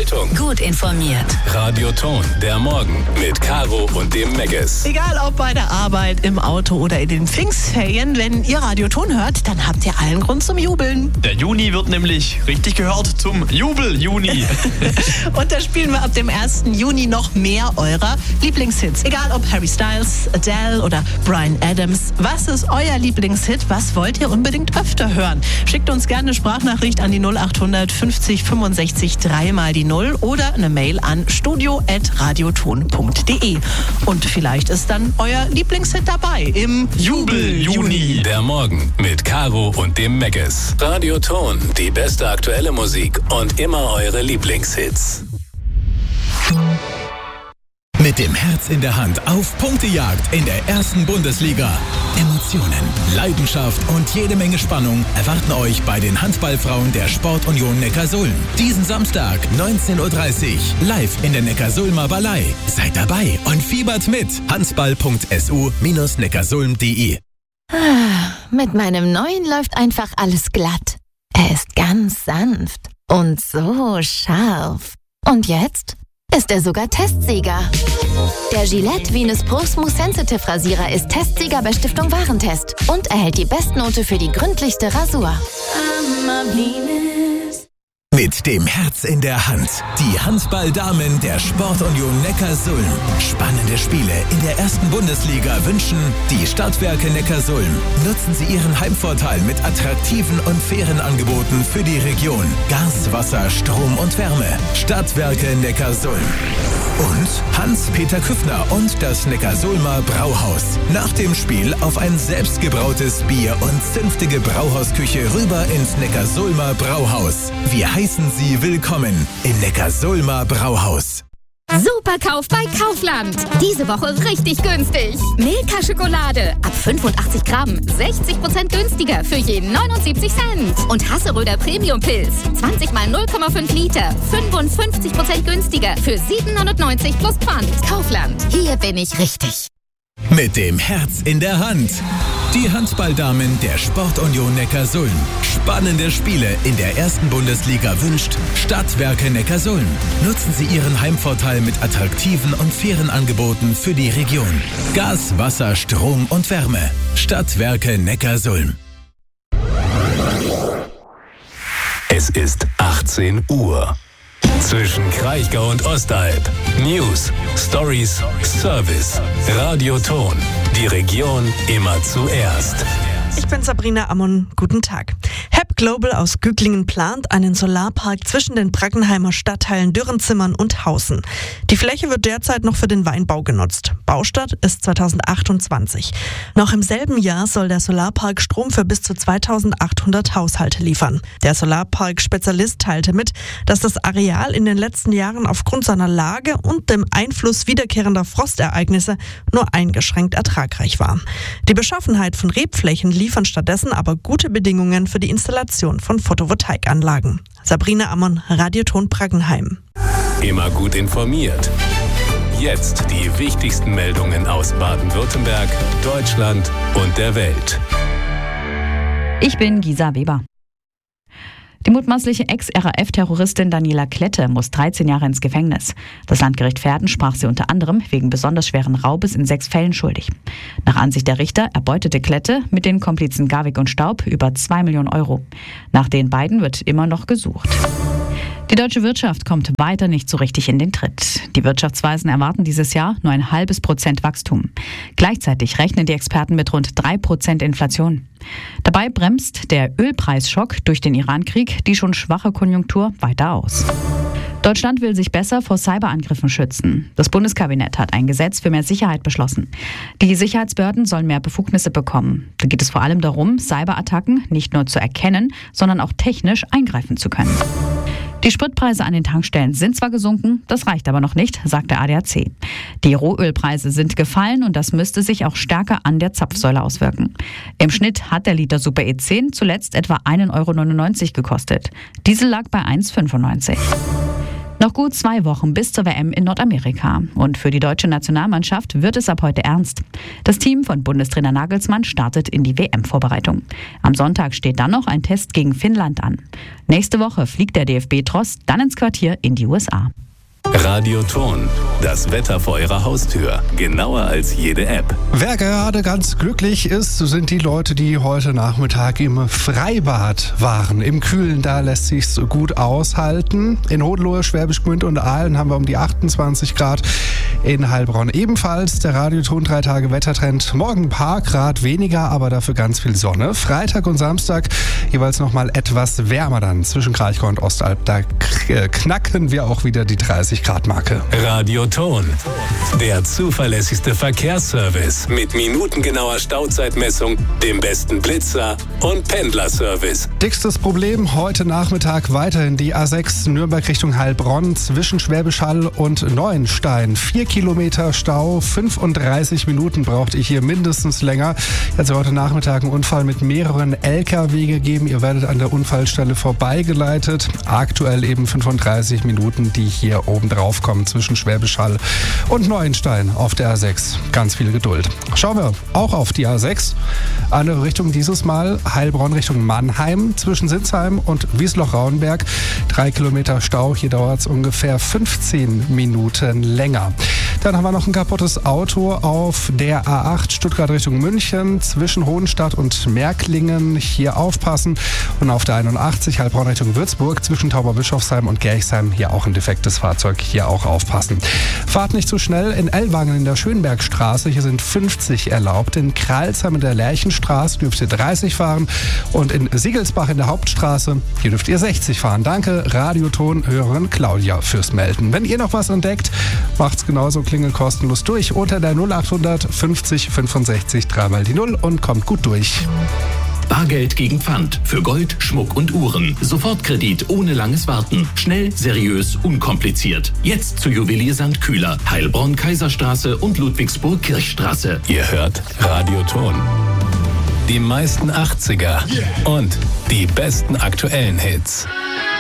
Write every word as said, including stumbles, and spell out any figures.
Unterhaltung. Gut informiert. Radio Ton, der Morgen mit Caro und dem Megges. Egal ob bei der Arbeit, im Auto oder in den Pfingstferien, wenn ihr Radio Ton hört, dann habt ihr allen Grund zum Jubeln. Der Juni wird nämlich, richtig gehört, zum Jubel-Juni. Und da spielen wir ab dem ersten Juni noch mehr eurer Lieblingshits. Egal ob Harry Styles, Adele oder Bryan Adams. Was ist euer Lieblingshit? Was wollt ihr unbedingt öfter hören? Schickt uns gerne eine Sprachnachricht an die null achthundert fünfzig fünfundsechzig drei mal die null oder eine Mail an studio at radioton punkt de. Und vielleicht ist dann euer Lieblingshit dabei im Jubel-Juni. Der Morgen mit Caro und dem Megges. Radio Ton, die beste aktuelle Musik und immer eure Lieblingshits. Mit dem Herz in der Hand auf Punktejagd in der ersten Bundesliga. Emotionen, Leidenschaft und jede Menge Spannung erwarten euch bei den Handballfrauen der Sportunion Neckarsulm. Diesen Samstag, neunzehn Uhr dreißig, live in der Neckarsulmer Ballei. Seid dabei und fiebert mit. handball punkt s u bindestrich neckarsulm punkt de. Ah, mit meinem neuen läuft einfach alles glatt. Er ist ganz sanft und so scharf. Und jetzt ist er sogar Testsieger. Der Gillette Venus Pro Smooth Sensitive Rasierer ist Testsieger bei Stiftung Warentest und erhält die Bestnote für die gründlichste Rasur. Mit dem Herz in der Hand. Die Handballdamen der Sportunion Neckarsulm. Spannende Spiele in der ersten Bundesliga wünschen die Stadtwerke Neckarsulm. Nutzen Sie Ihren Heimvorteil mit attraktiven und fairen Angeboten für die Region. Gas, Wasser, Strom und Wärme. Stadtwerke Neckarsulm. Und Hans-Peter Küffner und das Neckarsulmer Brauhaus. Nach dem Spiel auf ein selbstgebrautes Bier und zünftige Brauhausküche rüber ins Neckarsulmer Brauhaus. Wir heißen Sie willkommen im Neckarsulmer Brauhaus. Superkauf bei Kaufland. Diese Woche richtig günstig. Milka Schokolade ab fünfundachtzig Gramm, sechzig Prozent günstiger für jeden neunundsiebzig Cent. Und Hasseröder Premium Pilz, zwanzig mal null Komma fünf Liter, fünfundfünfzig Prozent günstiger für siebenhundertneunzig plus Pfand. Kaufland, hier bin ich richtig. Mit dem Herz in der Hand. Die Handballdamen der Sportunion Neckarsulm. Spannende Spiele in der ersten Bundesliga wünscht Stadtwerke Neckarsulm. Nutzen Sie Ihren Heimvorteil mit attraktiven und fairen Angeboten für die Region. Gas, Wasser, Strom und Wärme. Stadtwerke Neckarsulm. Es ist achtzehn Uhr. Zwischen Kraichgau und Ostalb. News, Stories, Service. Radio Ton. Die Region immer zuerst. Ich bin Sabrina Ammon. Guten Tag. H E P Global aus Güglingen plant einen Solarpark zwischen den Brackenheimer Stadtteilen Dürrenzimmern und Hausen. Die Fläche wird derzeit noch für den Weinbau genutzt. Baustart ist zweitausendachtundzwanzig. Noch im selben Jahr soll der Solarpark Strom für bis zu zweitausendachthundert Haushalte liefern. Der Solarpark-Spezialist teilte mit, dass das Areal in den letzten Jahren aufgrund seiner Lage und dem Einfluss wiederkehrender Frostereignisse nur eingeschränkt ertragreich war. Die Beschaffenheit von Rebflächen liefern stattdessen aber gute Bedingungen für die Installation von Photovoltaikanlagen. Sabrina Ammon, Radio Ton Brackenheim. Immer gut informiert. Jetzt die wichtigsten Meldungen aus Baden-Württemberg, Deutschland und der Welt. Ich bin Gisa Weber. Die mutmaßliche Ex-R A F-Terroristin Daniela Klette muss dreizehn Jahre ins Gefängnis. Das Landgericht Verden sprach sie unter anderem wegen besonders schweren Raubes in sechs Fällen schuldig. Nach Ansicht der Richter erbeutete Klette mit den Komplizen Garwig und Staub über zwei Millionen Euro. Nach den beiden wird immer noch gesucht. Die deutsche Wirtschaft kommt weiter nicht so richtig in den Tritt. Die Wirtschaftsweisen erwarten dieses Jahr nur ein halbes Prozent Wachstum. Gleichzeitig rechnen die Experten mit rund drei Prozent Inflation. Dabei bremst der Ölpreisschock durch den Irankrieg die schon schwache Konjunktur weiter aus. Deutschland will sich besser vor Cyberangriffen schützen. Das Bundeskabinett hat ein Gesetz für mehr Sicherheit beschlossen. Die Sicherheitsbehörden sollen mehr Befugnisse bekommen. Da geht es vor allem darum, Cyberattacken nicht nur zu erkennen, sondern auch technisch eingreifen zu können. Die Spritpreise an den Tankstellen sind zwar gesunken, das reicht aber noch nicht, sagt der A D A C. Die Rohölpreise sind gefallen und das müsste sich auch stärker an der Zapfsäule auswirken. Im Schnitt hat der Liter Super E zehn zuletzt etwa ein Euro neunundneunzig gekostet. Diesel lag bei eins Euro fünfundneunzig. Noch gut zwei Wochen bis zur W M in Nordamerika. Und für die deutsche Nationalmannschaft wird es ab heute ernst. Das Team von Bundestrainer Nagelsmann startet in die W M-Vorbereitung. Am Sonntag steht dann noch ein Test gegen Finnland an. Nächste Woche fliegt der D F B-Tross dann ins Quartier in die U S A. Radioton, das Wetter vor Ihrer Haustür. Genauer als jede App. Wer gerade ganz glücklich ist, sind die Leute, die heute Nachmittag im Freibad waren. Im Kühlen, da lässt sich's gut aushalten. In Hohenlohe, Schwäbisch Gmünd und Aalen haben wir um die achtundzwanzig Grad. In Heilbronn ebenfalls. Der Radioton drei Tage Wettertrend. Morgen ein paar Grad weniger, aber dafür ganz viel Sonne. Freitag und Samstag jeweils noch mal etwas wärmer dann. Zwischen Kraichgau und Ostalb, da knacken wir auch wieder die dreißig Grad Marke. Radioton, der zuverlässigste Verkehrsservice mit minutengenauer Stauzeitmessung, dem besten Blitzer und Pendlerservice. Dickstes Problem heute Nachmittag weiterhin die A sechs Nürnberg Richtung Heilbronn zwischen Schwäbisch Hall und Neuenstein. Vier Kilometer Stau, fünfunddreißig Minuten braucht ihr hier mindestens länger. Also heute Nachmittag einen Unfall mit mehreren L K W gegeben. Ihr werdet an der Unfallstelle vorbeigeleitet. Aktuell eben fünfunddreißig Minuten, die hier oben drauf kommen zwischen Schwäbisch Hall und Neuenstein auf der A sechs. Ganz viel Geduld. Schauen wir auch auf die A sechs. Andere Richtung dieses Mal Heilbronn Richtung Mannheim zwischen Sinsheim und Wiesloch-Rauenberg. Drei Kilometer Stau. Hier dauert es ungefähr fünfzehn Minuten länger. Dann haben wir noch ein kaputtes Auto auf der A acht Stuttgart Richtung München zwischen Hohenstadt und Märklingen. Hier aufpassen. Und auf der einundachtzig Heilbronn Richtung Würzburg zwischen Tauberbischofsheim und Gerchsheim. Hier auch ein defektes Fahrzeug. Hier auch aufpassen. Fahrt nicht zu schnell in Ellwangen in der Schönbergstraße. Hier sind fünfzig erlaubt. In Kralsheim in der Lerchenstraße dürft ihr dreißig fahren. Und in Siegelsbach in der Hauptstraße, hier dürft ihr sechzig fahren. Danke, Radioton-Hörerin Claudia, fürs Melden. Wenn ihr noch was entdeckt, macht's genauso, klingelt kostenlos durch unter der null achthundert fünfzig fünfundsechzig dreimal die Null und kommt gut durch. Bargeld gegen Pfand für Gold, Schmuck und Uhren. Sofortkredit ohne langes Warten. Schnell, seriös, unkompliziert. Jetzt zu Juwelier Sankt Kühler, Heilbronn, Kaiserstraße und Ludwigsburg Kirchstraße. Ihr hört Radioton. Die meisten achtziger und die besten aktuellen Hits.